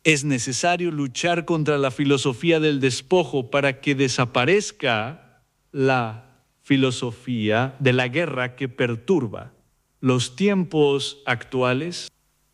Es necesario luchar contra la filosofía del despojo para que desaparezca la filosofía de la guerra que perturba los tiempos actuales.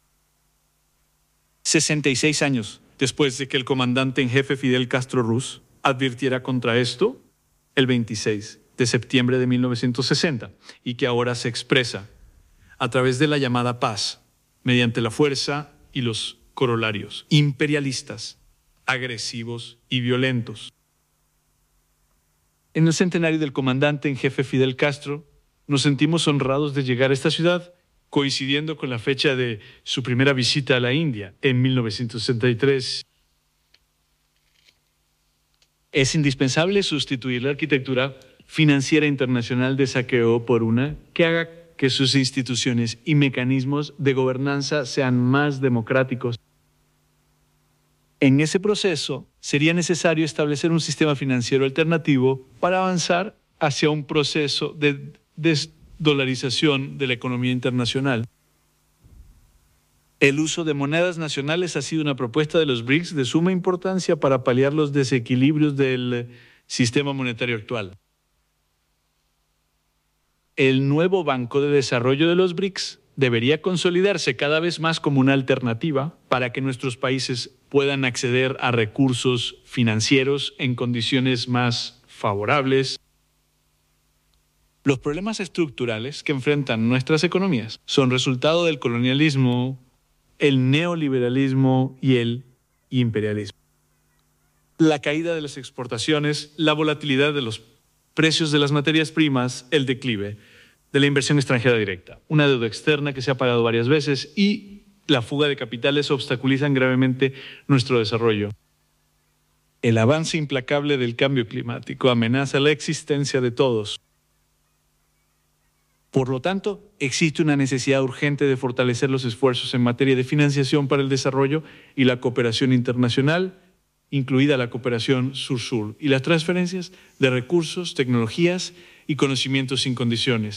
66 años después de que el comandante en jefe Fidel Castro Ruz advirtiera contra esto, el 26 de septiembre de 1960, y que ahora se expresa a través de la llamada paz, mediante la fuerza y los corolarios imperialistas, agresivos y violentos. En el centenario del comandante en jefe Fidel Castro, nos sentimos honrados de llegar a esta ciudad, coincidiendo con la fecha de su primera visita a la India en 1963. Es indispensable sustituir la arquitectura financiera internacional de saqueo por una que haga que sus instituciones y mecanismos de gobernanza sean más democráticos. En ese proceso, sería necesario establecer un sistema financiero alternativo para avanzar hacia un proceso de desdolarización de la economía internacional. El uso de monedas nacionales ha sido una propuesta de los BRICS de suma importancia para paliar los desequilibrios del sistema monetario actual. El nuevo Banco de Desarrollo de los BRICS debería consolidarse cada vez más como una alternativa para que nuestros países puedan acceder a recursos financieros en condiciones más favorables. Los problemas estructurales que enfrentan nuestras economías son resultado del colonialismo, el neoliberalismo y el imperialismo. La caída de las exportaciones, la volatilidad de los precios de las materias primas, el declive de la inversión extranjera directa, una deuda externa que se ha pagado varias veces y la fuga de capitales obstaculizan gravemente nuestro desarrollo. El avance implacable del cambio climático amenaza la existencia de todos. Por lo tanto, existe una necesidad urgente de fortalecer los esfuerzos en materia de financiación para el desarrollo y la cooperación internacional, incluida la cooperación sur-sur y las transferencias de recursos, tecnologías y conocimientos sin condiciones.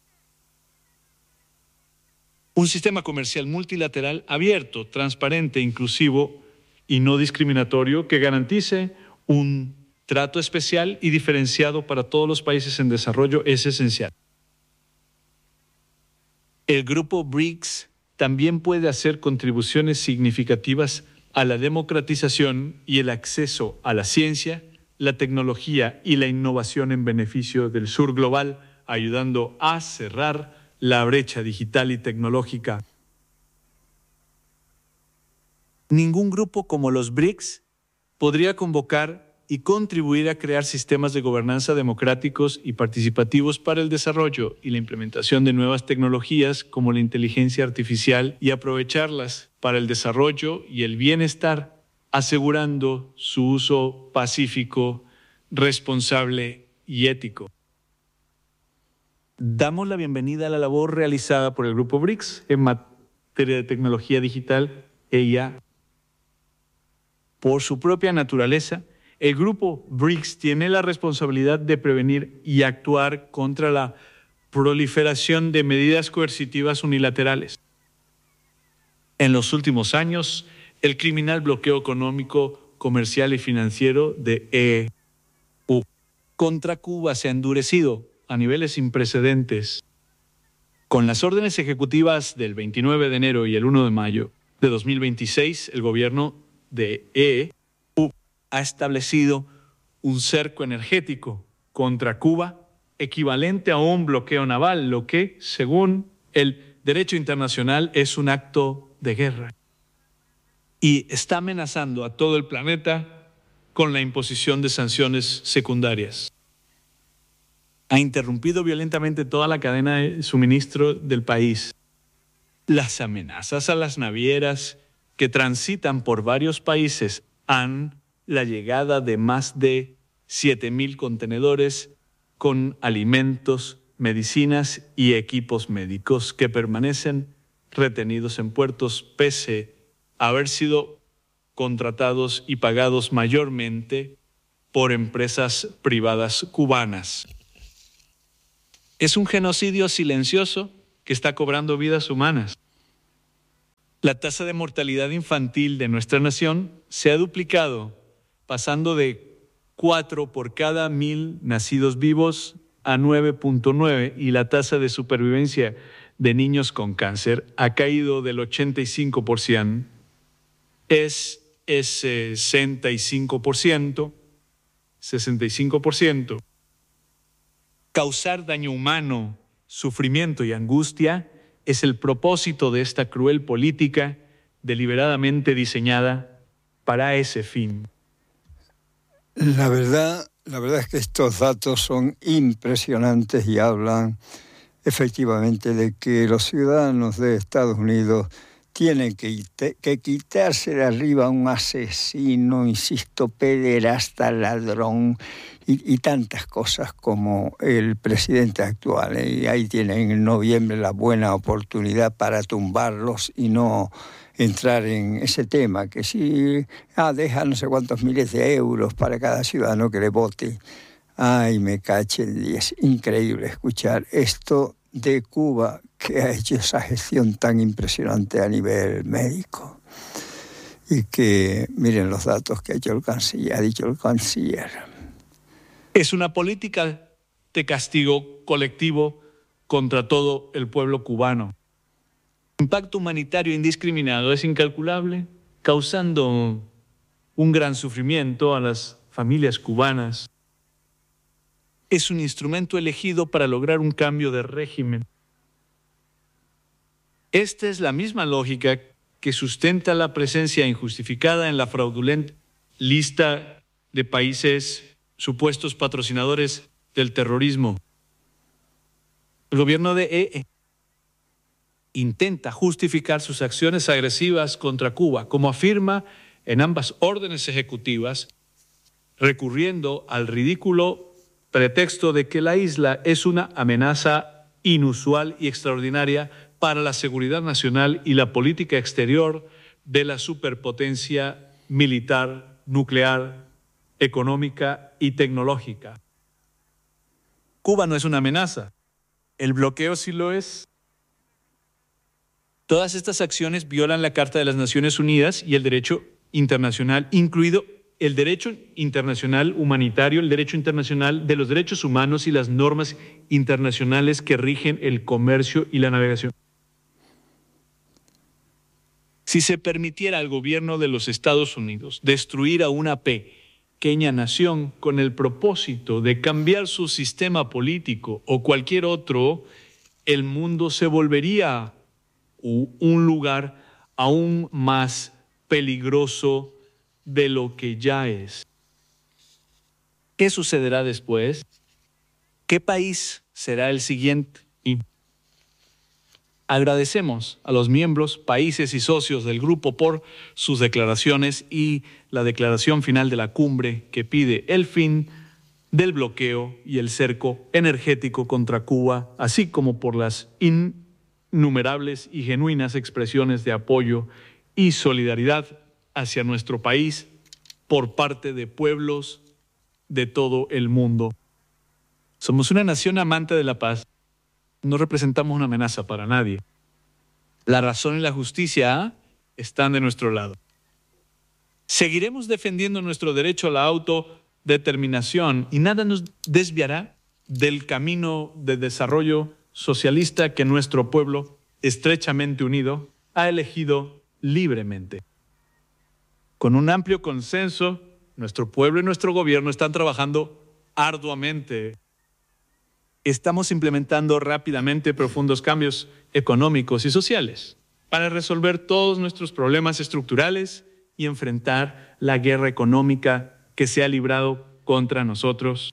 Un sistema comercial multilateral abierto, transparente, inclusivo y no discriminatorio que garantice un trato especial y diferenciado para todos los países en desarrollo es esencial. El grupo BRICS también puede hacer contribuciones significativas a la democratización y el acceso a la ciencia, la tecnología y la innovación en beneficio del sur global, ayudando a cerrar la brecha digital y tecnológica. Ningún grupo como los BRICS podría convocar y contribuir a crear sistemas de gobernanza democráticos y participativos para el desarrollo y la implementación de nuevas tecnologías como la inteligencia artificial y aprovecharlas para el desarrollo y el bienestar, asegurando su uso pacífico, responsable y ético. Damos la bienvenida a la labor realizada por el Grupo BRICS en materia de tecnología digital e IA. Por su propia naturaleza, el Grupo BRICS tiene la responsabilidad de prevenir y actuar contra la proliferación de medidas coercitivas unilaterales. En los últimos años, el criminal bloqueo económico, comercial y financiero de EU contra Cuba se ha endurecido a niveles sin precedentes. Con las órdenes ejecutivas del 29 de enero y el 1 de mayo de 2026, el gobierno de EU ha establecido un cerco energético contra Cuba equivalente a un bloqueo naval, lo que, según el derecho internacional, es un acto de guerra. Y está amenazando a todo el planeta con la imposición de sanciones secundarias. Ha interrumpido violentamente toda la cadena de suministro del país. Las amenazas a las navieras que transitan por varios países han la llegada de más de 7,000 contenedores con alimentos, medicinas y equipos médicos que permanecen retenidos en puertos pese a haber sido contratados y pagados mayormente por empresas privadas cubanas. Es un genocidio silencioso que está cobrando vidas humanas. La tasa de mortalidad infantil de nuestra nación se ha duplicado, pasando de 4 por cada 1.000 nacidos vivos a 9.9, y la tasa de supervivencia de niños con cáncer ha caído del 85%, es 65%. Causar daño humano, sufrimiento y angustia es el propósito de esta cruel política deliberadamente diseñada para ese fin. La verdad es que estos datos son impresionantes y hablan efectivamente de que los ciudadanos de Estados Unidos tienen que quitarse de arriba a un asesino, insisto, pederasta, ladrón y tantas cosas como el presidente actual. Y ahí tienen en noviembre la buena oportunidad para tumbarlos y no entrar en ese tema, que si deja no sé cuántos miles de euros para cada ciudadano que le vote. Ay, me cache el día. Es increíble escuchar esto de Cuba, que ha hecho esa gestión tan impresionante a nivel médico. Y que miren los datos que ha dicho el canciller. Es una política de castigo colectivo contra todo el pueblo cubano. El impacto humanitario indiscriminado es incalculable, causando un gran sufrimiento a las familias cubanas. Es un instrumento elegido para lograr un cambio de régimen. Esta es la misma lógica que sustenta la presencia injustificada en la fraudulenta lista de países supuestos patrocinadores del terrorismo. El gobierno de EE intenta justificar sus acciones agresivas contra Cuba, como afirma en ambas órdenes ejecutivas, recurriendo al ridículo pretexto de que la isla es una amenaza inusual y extraordinaria para la seguridad nacional y la política exterior de la superpotencia militar, nuclear, económica y tecnológica. Cuba no es una amenaza, el bloqueo sí lo es. Todas estas acciones violan la Carta de las Naciones Unidas y el derecho internacional, incluido el derecho internacional humanitario, el derecho internacional de los derechos humanos y las normas internacionales que rigen el comercio y la navegación. Si se permitiera al gobierno de los Estados Unidos destruir a una pequeña nación con el propósito de cambiar su sistema político o cualquier otro, el mundo se volvería un lugar aún más peligroso de lo que ya es. ¿Qué sucederá después? ¿Qué país será el siguiente? Y agradecemos a los miembros, países y socios del grupo por sus declaraciones y la declaración final de la cumbre que pide el fin del bloqueo y el cerco energético contra Cuba, así como por las innumerables y genuinas expresiones de apoyo y solidaridad hacia nuestro país por parte de pueblos de todo el mundo. Somos una nación amante de la paz. No representamos una amenaza para nadie. La razón y la justicia están de nuestro lado. Seguiremos defendiendo nuestro derecho a la autodeterminación y nada nos desviará del camino de desarrollo socialista que nuestro pueblo, estrechamente unido, ha elegido libremente. Con un amplio consenso, nuestro pueblo y nuestro gobierno están trabajando arduamente. Estamos implementando rápidamente profundos cambios económicos y sociales para resolver todos nuestros problemas estructurales y enfrentar la guerra económica que se ha librado contra nosotros.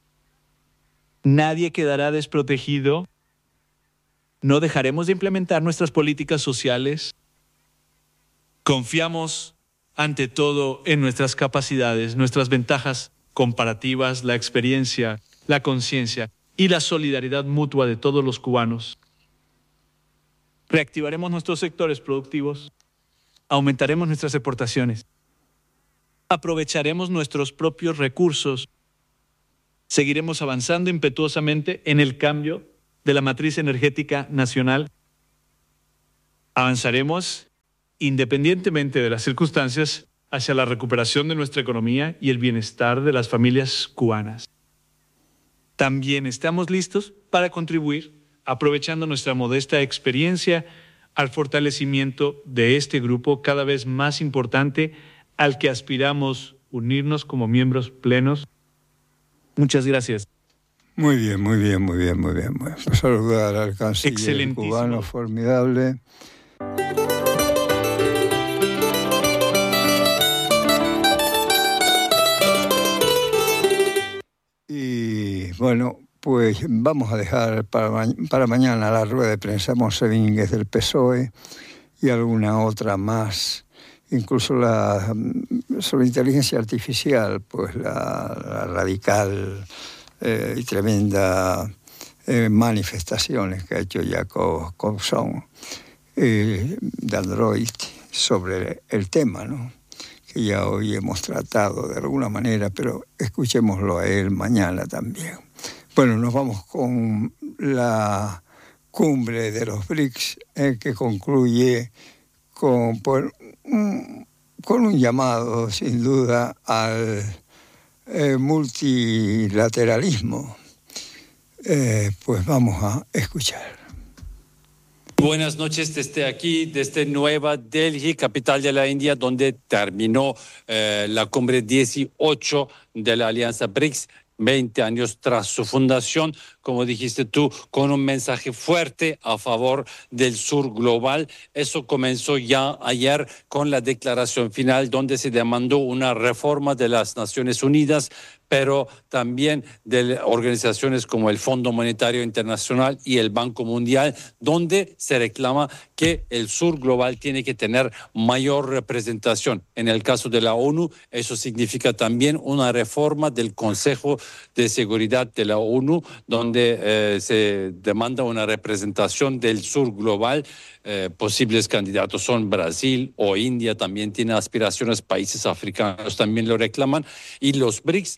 Nadie quedará desprotegido. No dejaremos de implementar nuestras políticas sociales. Confiamos ante todo en nuestras capacidades, nuestras ventajas comparativas, la experiencia, la conciencia y la solidaridad mutua de todos los cubanos. Reactivaremos nuestros sectores productivos, aumentaremos nuestras exportaciones, aprovecharemos nuestros propios recursos, seguiremos avanzando impetuosamente en el cambio de la matriz energética nacional, avanzaremos independientemente de las circunstancias, hacia la recuperación de nuestra economía y el bienestar de las familias cubanas. También estamos listos para contribuir, aprovechando nuestra modesta experiencia, al fortalecimiento de este grupo cada vez más importante al que aspiramos unirnos como miembros plenos. Muchas gracias. Muy bien, muy bien, muy bien, muy bien. Bueno, saludar al canciller cubano formidable. Y bueno, pues vamos a dejar para mañana la rueda de prensa Monse del PSOE y alguna otra más, incluso sobre inteligencia artificial, pues la radical y tremenda manifestaciones que ha hecho Jacob Coulson de Android sobre el tema, ¿no? Que ya hoy hemos tratado de alguna manera, pero escuchémoslo a él mañana también. Bueno, nos vamos con la cumbre de los BRICS, que concluye con un llamado, sin duda, al multilateralismo. Pues vamos a escuchar. Buenas noches desde aquí, desde Nueva Delhi, capital de la India, donde terminó la cumbre 18 de la Alianza BRICS, 20 años tras su fundación, como dijiste tú, con un mensaje fuerte a favor del sur global. Eso comenzó ya ayer con la declaración final, donde se demandó una reforma de las Naciones Unidas, pero también de organizaciones como el Fondo Monetario Internacional y el Banco Mundial, donde se reclama que el sur global tiene que tener mayor representación. En el caso de la ONU, eso significa también una reforma del Consejo de Seguridad de la ONU, donde se demanda una representación del sur global. Posibles candidatos son Brasil o India, también tiene aspiraciones, países africanos también lo reclaman, y los BRICS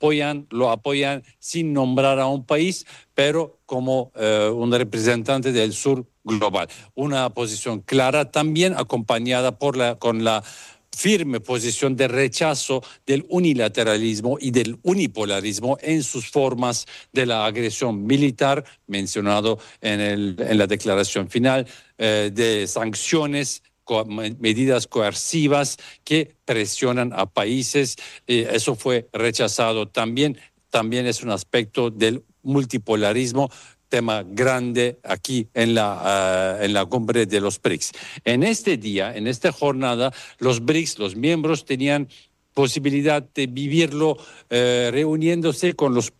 lo apoyan sin nombrar a un país, pero como un representante del sur global. Una posición clara también acompañada con la firme posición de rechazo del unilateralismo y del unipolarismo en sus formas de la agresión militar, mencionado en la declaración final, de sanciones, medidas coercivas que presionan a países. Eso fue rechazado también. También es un aspecto del multipolarismo, tema grande aquí en la cumbre de los BRICS. En este día, en esta jornada, los BRICS, los miembros, tenían posibilidad de vivirlo reuniéndose con los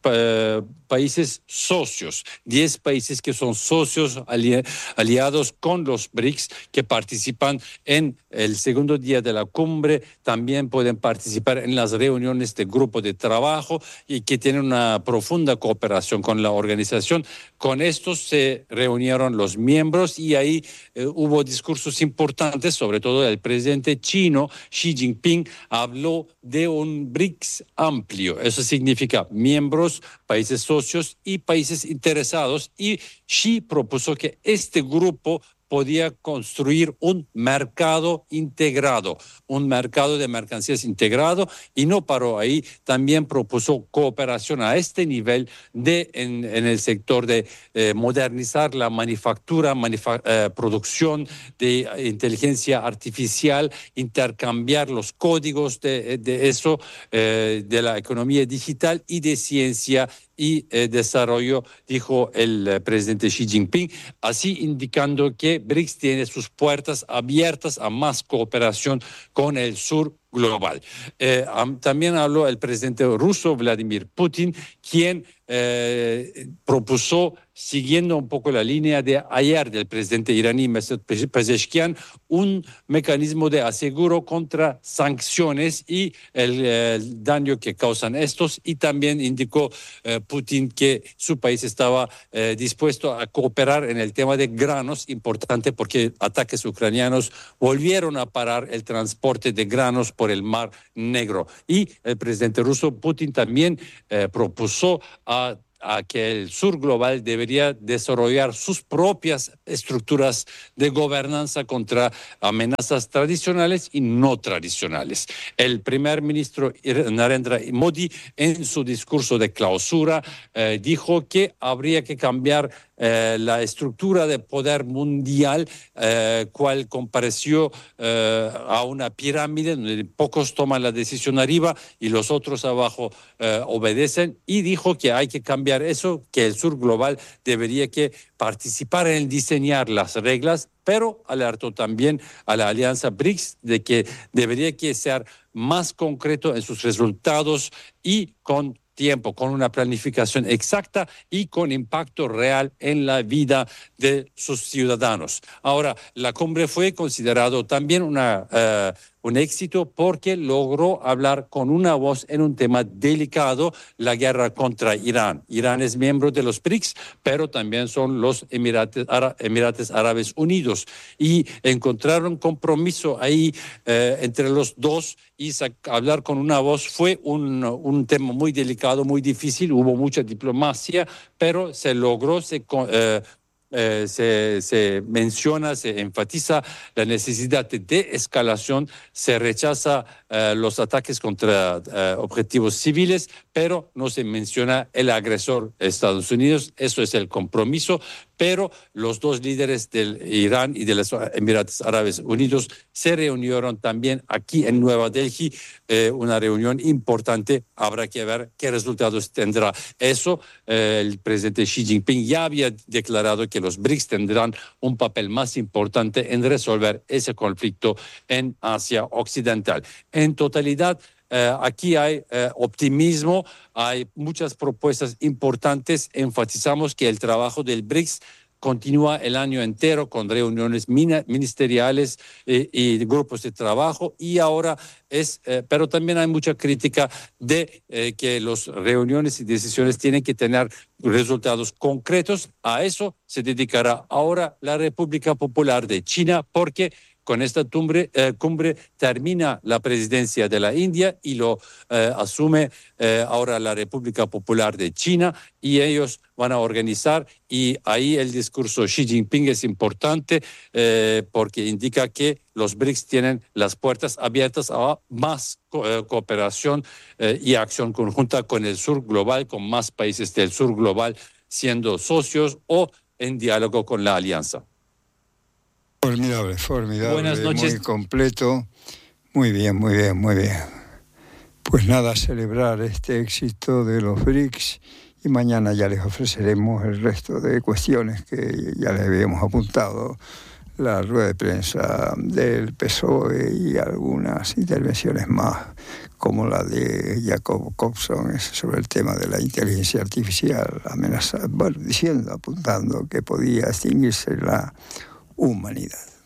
países socios, 10 países que son socios aliados con los BRICS, que participan en el segundo día de la cumbre, también pueden participar en las reuniones de grupo de trabajo y que tienen una profunda cooperación con la organización. Con estos se reunieron los miembros y ahí hubo discursos importantes, sobre todo el presidente chino Xi Jinping habló de un BRICS amplio. Eso significa miembros, países socios y países interesados. Y Xi propuso que este grupo podía construir un mercado integrado, un mercado de mercancías integrado, y no paró ahí. También propuso cooperación a este nivel en el sector de modernizar la manufactura, producción de inteligencia artificial, intercambiar los códigos de eso, de la economía digital y de ciencia y desarrollo, dijo el presidente Xi Jinping, así indicando que BRICS tiene sus puertas abiertas a más cooperación con el sur global. También habló el presidente ruso Vladimir Putin, quien propuso, siguiendo un poco la línea de ayer del presidente iraní Mesut Pezeshkian, un mecanismo de aseguro contra sanciones y el daño que causan estos, y también indicó Putin que su país estaba dispuesto a cooperar en el tema de granos, importante porque ataques ucranianos volvieron a parar el transporte de granos por el Mar Negro. Y el presidente ruso Putin también propuso a a que el sur global debería desarrollar sus propias estructuras de gobernanza contra amenazas tradicionales y no tradicionales. El primer ministro Narendra Modi, en su discurso de clausura, dijo que habría que cambiar la estructura de poder mundial, cual compareció a una pirámide donde pocos toman la decisión arriba y los otros abajo obedecen, y dijo que hay que cambiar eso, que el sur global debería que participar en diseñar las reglas, pero alertó también a la alianza BRICS de que debería que ser más concreto en sus resultados y con tiempo, con una planificación exacta y con impacto real en la vida de sus ciudadanos. Ahora, la cumbre fue considerado también un éxito porque logró hablar con una voz en un tema delicado, la guerra contra Irán. Irán es miembro de los BRICS, pero también son los Emiratos Árabes Unidos, y encontraron compromiso ahí entre los dos, y hablar con una voz fue un tema muy delicado, muy difícil, hubo mucha diplomacia, pero se logró, se menciona, se enfatiza la necesidad de escalación, se rechaza los ataques contra objetivos civiles, pero no se menciona el agresor, Estados Unidos. Eso es el compromiso, pero los dos líderes del Irán y de los Emiratos Árabes Unidos se reunieron también aquí en Nueva Delhi, una reunión importante. Habrá que ver qué resultados tendrá eso. El presidente Xi Jinping ya había declarado que los BRICS tendrán un papel más importante en resolver ese conflicto en Asia Occidental. En totalidad, aquí hay optimismo, hay muchas propuestas importantes. Enfatizamos que el trabajo del BRICS continúa el año entero con reuniones ministeriales y grupos de trabajo, y ahora pero también hay mucha crítica de que las reuniones y decisiones tienen que tener resultados concretos. A eso se dedicará ahora la República Popular de China, porque con esta cumbre termina la presidencia de la India y lo asume ahora la República Popular de China, y ellos van a organizar, y ahí el discurso Xi Jinping es importante porque indica que los BRICS tienen las puertas abiertas a más cooperación y acción conjunta con el sur global, con más países del sur global siendo socios o en diálogo con la alianza. Formidable, Buenas noches. Muy completo, muy bien. Pues nada, celebrar este éxito de los BRICS, y mañana ya les ofreceremos el resto de cuestiones que ya les habíamos apuntado, la rueda de prensa del PSOE y algunas intervenciones más, como la de Jacob Coxon sobre el tema de la inteligencia artificial amenazada, apuntando que podía extinguirse la humanidad.